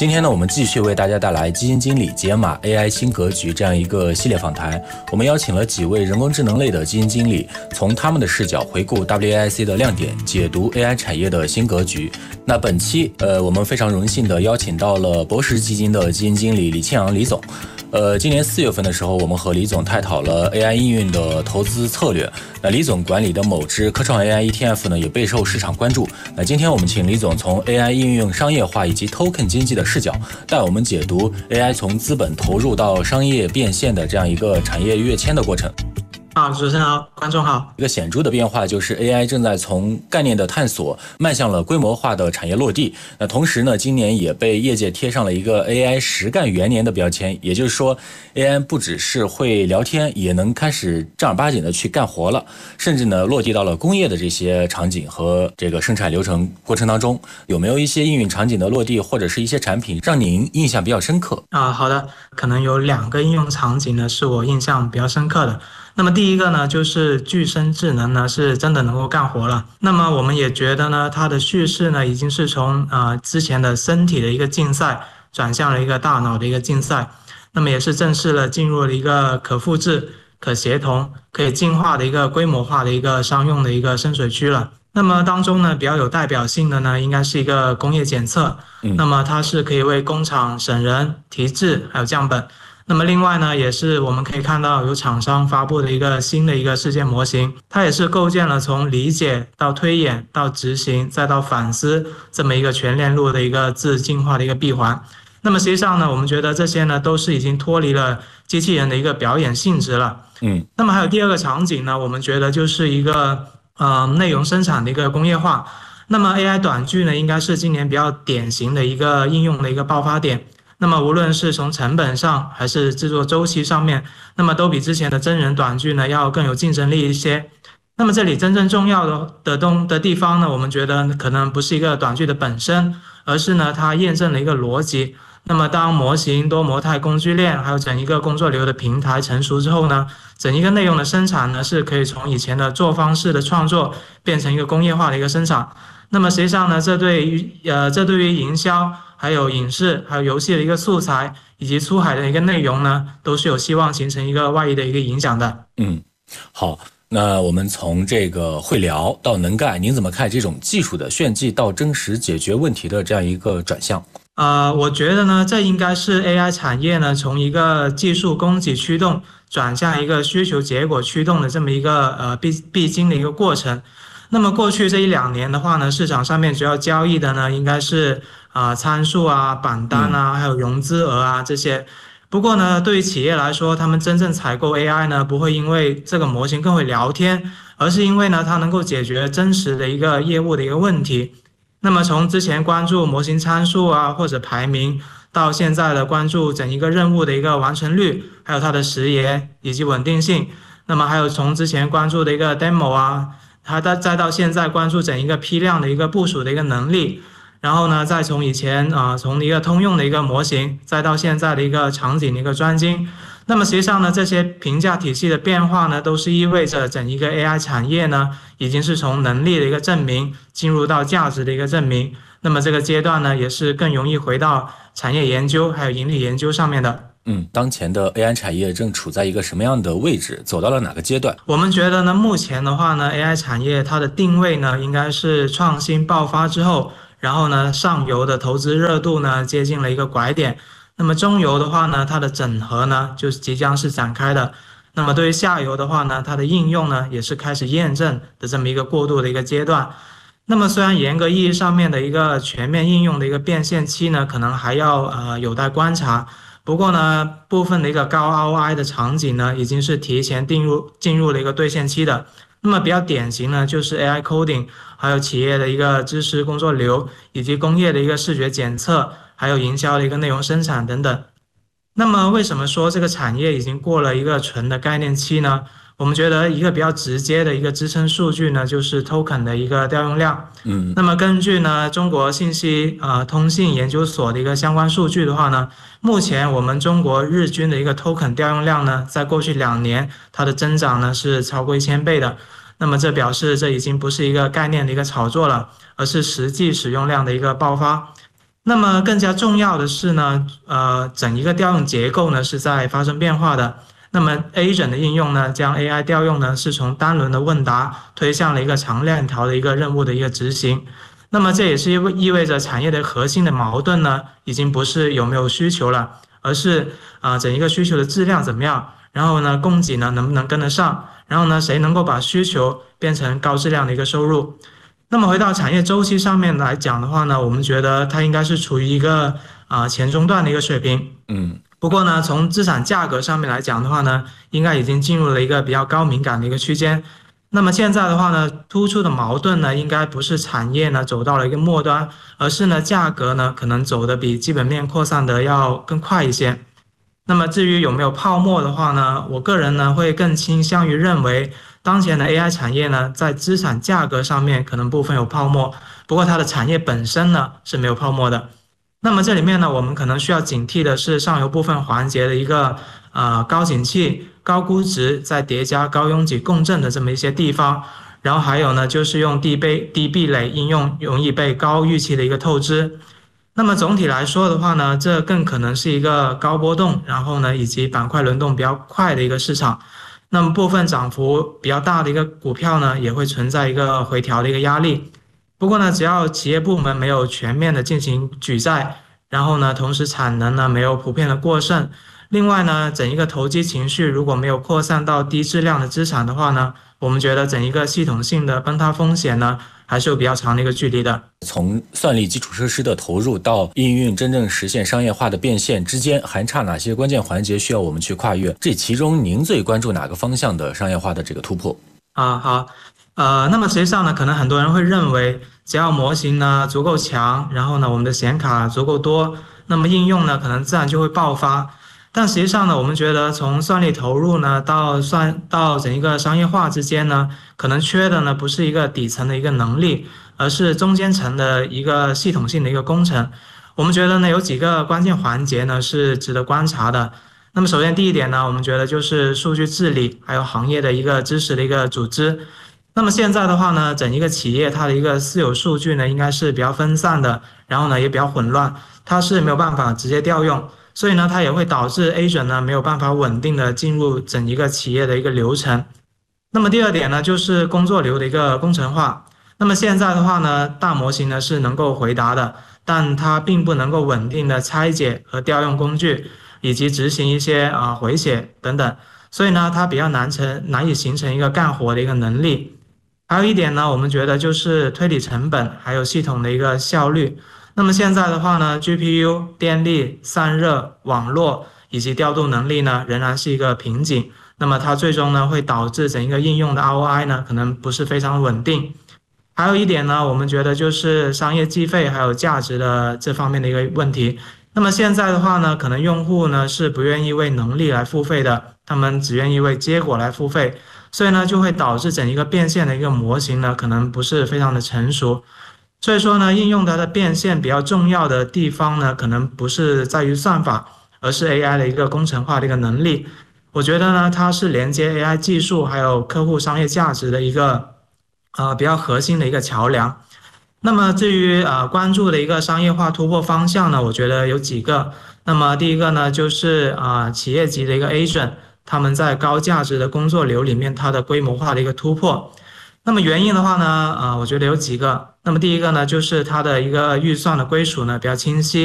今天呢，我们继续为大家带来基金经理解码 AI 新格局这样一个系列访谈。我们邀请了几位人工智能类的基金经理，从他们的视角回顾 WAIC 的亮点，解读 AI 产业的新格局。那本期我们非常荣幸的邀请到了博时基金的基金经理李庆阳李总。今年4月份的时候，我们和李总探讨了 AI 应用的投资策略。那李总管理的某只科创 AI ETF 呢，也备受市场关注。那今天我们请李总从 AI 应用商业化以及 token 经济的视角，带我们解读 AI 从资本投入到商业变现的这样一个产业跃迁的过程。 主持人好，观众好。 一个显著的变化就是 AI 正在从概念的探索迈向了规模化的产业落地。那同时呢，今年也被业界贴上了一个 AI 实干元年的标签，也就是说 AI 不只是会聊天，也能开始正儿八经的去干活了，甚至呢落地到了工业的这些场景和这个生产流程过程当中。有没有一些应用场景的落地或者是一些产品让您印象比较深刻？ 好的，可能有2个应用场景呢是我印象比较深刻的。那么第一个呢，就是具身智能呢是真的能够干活了。那么我们也觉得呢，它的叙事呢已经是从之前的身体的一个竞赛转向了一个大脑的一个竞赛。那么也是正式了进入了一个可复制、可协同、可以进化的一个规模化的一个商用的一个深水区了。那么当中呢，比较有代表性的呢，应该是一个工业检测。那么它是可以为工厂省人、提质还有降本。那么另外呢，也是我们可以看到有厂商发布的一个新的一个事件模型，它也是构建了从理解到推演到执行再到反思这么一个全链路的一个自进化的一个闭环。那么实际上呢，我们觉得这些呢都是已经脱离了机器人的一个表演性质了。那么还有第二个场景呢，我们觉得就是一个内容生产的一个工业化。那么 AI 短剧呢，应该是今年比较典型的一个应用的一个爆发点。那么无论是从成本上还是制作周期上面，那么都比之前的真人短剧呢要更有竞争力一些。那么这里真正重要的地方呢，我们觉得可能不是一个短剧的本身，而是呢它验证了一个逻辑。那么当模型、多模态工具链还有整一个工作流的平台成熟之后呢，整一个内容的生产呢是可以从以前的做方式的创作变成一个工业化的一个生产。那么实际上呢，这对于营销还有影视还有游戏的一个素材以及出海的一个内容呢，都是有希望形成一个外溢的一个影响的。 好，那我们从这个会聊到能干，您怎么看这种技术的炫技到真实解决问题的这样一个转向？ 我觉得呢，这应该是 AI 产业呢从一个技术供给驱动转向一个需求结果驱动的这么一个必经的一个过程。那么过去这1-2年的话呢，市场上面主要交易的呢应该是参数啊、榜单啊，还有融资额啊这些。不过呢，对于企业来说，他们真正采购 AI 呢，不会因为这个模型更会聊天，而是因为呢它能够解决真实的一个业务的一个问题。那么从之前关注模型参数啊或者排名，到现在的关注整一个任务的一个完成率，还有它的时延以及稳定性。那么还有从之前关注的一个 demo 啊，再到现在关注整一个批量的一个部署的一个能力，然后呢，再从以前从一个通用的一个模型，再到现在的一个场景的一个专精。那么实际上呢，这些评价体系的变化呢，都是意味着整一个 AI 产业呢，已经是从能力的一个证明进入到价值的一个证明。那么这个阶段呢，也是更容易回到产业研究还有盈利研究上面的。 当前的 AI 产业正处在一个什么样的位置，走到了哪个阶段？ 我们觉得呢，目前的话呢， AI 产业它的定位呢，应该是创新爆发之后，然后呢，上游的投资热度呢，接近了一个拐点。那么中游的话呢，它的整合呢，就是即将是展开的。那么对于下游的话呢，它的应用呢，也是开始验证的这么一个过渡的一个阶段。那么虽然严格意义上面的一个全面应用的一个变现期呢，可能还要有待观察。不过呢，部分的一个高 ROI 的场景呢，已经是提前进入了一个兑现期的。那么比较典型呢，就是 AI coding， 还有企业的一个知识工作流，以及工业的一个视觉检测，还有营销的一个内容生产等等。那么为什么说这个产业已经过了一个纯的概念期呢？我们觉得一个比较直接的一个支撑数据呢，就是 token 的一个调用量。那么根据呢中国信息通信研究所的一个相关数据的话呢，目前我们中国日均的一个 token 调用量呢，在过去2年它的增长呢是超过1000倍的。那么这表示这已经不是一个概念的一个炒作了，而是实际使用量的一个爆发。 那么更加重要的是呢，整一个调用结构呢是在发生变化的。那么 Agent 的应用呢，将 AI 调用呢是从单轮的问答推向了一个长链条的一个任务的一个执行。那么这也是意味着产业的核心的矛盾呢，已经不是有没有需求了，而是整一个需求的质量怎么样，然后呢供给呢能不能跟得上，然后呢谁能够把需求变成高质量的一个收入。那么回到产业周期上面来讲的话呢，我们觉得它应该是处于一个前中段的一个水平。不过呢，从资产价格上面来讲的话呢，应该已经进入了一个比较高敏感的一个区间。那么现在的话呢，突出的矛盾呢，应该不是产业呢走到了一个末端，而是呢价格呢可能走的比基本面扩散的要更快一些。那么至于有没有泡沫的话呢，我个人呢会更倾向于认为，当前的 AI 产业呢在资产价格上面可能部分有泡沫，不过它的产业本身呢是没有泡沫的。那么这里面呢，我们可能需要警惕的是上游部分环节的一个高景气、高估值再叠加高拥挤共振的这么一些地方，然后还有呢就是用低壁垒应用容易被高预期的一个透支。那么总体来说的话呢，这更可能是一个高波动，然后呢以及板块轮动比较快的一个市场。那么部分涨幅比较大的一个股票呢，也会存在一个回调的一个压力。不过呢，只要企业部门没有全面的进行举债，然后呢，同时产能呢没有普遍的过剩，另外呢，整一个投机情绪如果没有扩散到低质量的资产的话呢，我们觉得整一个系统性的崩塌风险呢，还是有比较长的一个距离的。 从算力基础设施的投入到应用真正实现商业化的变现之间，还差哪些关键环节需要我们去跨越？这其中您最关注哪个方向的商业化的这个突破？ 好，那么实际上呢，可能很多人会认为，只要模型呢足够强，然后呢我们的显卡足够多，那么应用呢可能自然就会爆发。但实际上呢，我们觉得从算力投入呢到整一个商业化之间呢，可能缺的呢不是一个底层的一个能力，而是中间层的一个系统性的一个工程。我们觉得呢有几个关键环节呢是值得观察的。那么首先第一点呢，我们觉得就是数据治理，还有行业的一个知识的一个组织。那么现在的话呢，整一个企业它的一个私有数据呢，应该是比较分散的，然后呢也比较混乱，它是没有办法直接调用，所以呢它也会导致 agent 呢没有办法稳定的进入整一个企业的一个流程。那么第二点呢，就是工作流的一个工程化。那么现在的话呢，大模型呢是能够回答的，但它并不能够稳定的拆解和调用工具，以及执行一些回写等等，所以呢它比较难以形成一个干活的一个能力。还有一点呢，我们觉得就是推理成本，还有系统的一个效率。那么现在的话呢，GPU、电力、散热、网络以及调度能力呢，仍然是一个瓶颈。那么它最终呢，会导致整一个应用的 ROI 呢，可能不是非常稳定。还有一点呢，我们觉得就是商业计费还有价值的这方面的一个问题。那么现在的话呢，可能用户呢是不愿意为能力来付费的，他们只愿意为结果来付费。所以呢，就会导致整一个变现的一个模型呢，可能不是非常的成熟。所以说呢，应用它的变现比较重要的地方呢，可能不是在于算法，而是 AI 的一个工程化的一个能力。我觉得呢，它是连接 AI 技术还有客户商业价值的一个比较核心的一个桥梁。那么至于关注的一个商业化突破方向呢，我觉得有几个。那么第一个呢，就是企业级的一个 agent。他们在高价值的工作流里面，它的规模化的一个突破。那么原因的话呢，我觉得有几个。那么第一个呢，就是它的一个预算的归属呢比较清晰。